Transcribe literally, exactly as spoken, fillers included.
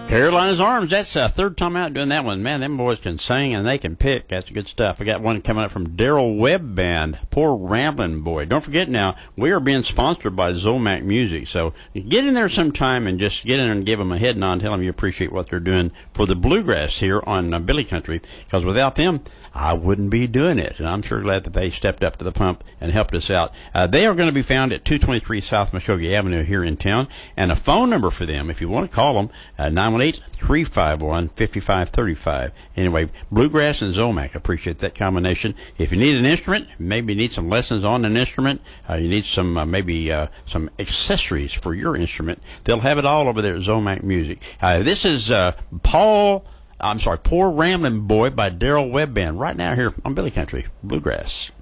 Carolina's Arms, that's the uh, third time out doing that one. Man, them boys can sing and they can pick. That's good stuff. I got one coming up from Daryl Webb Band, Poor Ramblin' Boy. Don't forget now, we are being sponsored by Zomac Music. So get in there sometime and just get in there and give them a head nod, tell them you appreciate what they're doing for the bluegrass here on uh, Billy Country. Because without them, I wouldn't be doing it. And I'm sure glad that they stepped up to the pump and helped us out. Uh, they are going to be found at two twenty-three South Muskogee Avenue here in town. And a phone number for them, if you want to call them, uh, nine one eight, three five one, five five three five. Anyway, Bluegrass and Zomac, appreciate that combination. If you need an instrument, maybe you need some lessons on an instrument, uh, you need some uh, maybe uh, some accessories for your instrument, they'll have it all over there at Zomac Music. Uh, this is uh, Paul... I'm sorry, Poor Ramblin' Boy by Daryl Webb Band right now here on Billy Country Bluegrass.